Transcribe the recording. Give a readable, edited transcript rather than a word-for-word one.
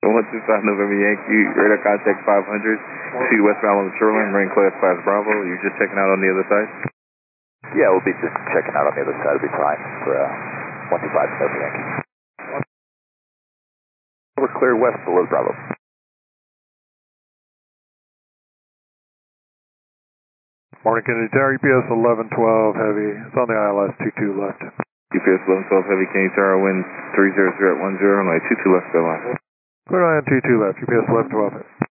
125 November Yankee, radar contact 500, speed westbound on the shoreline, marine class 5 Bravo. You're just checking out on the other side? Yeah, we'll be just checking out on the other side. It'll be fine for 125 November Yankee. We're clear west below Bravo. Morning, Kennedy Tower, UPS 1112 Heavy. It's on the ILS 22 left. UPS 1112 Heavy, Kennedy Tower, wind 300 at 10, runway 22 left, go line. Clear on 22 left, UPS 1112.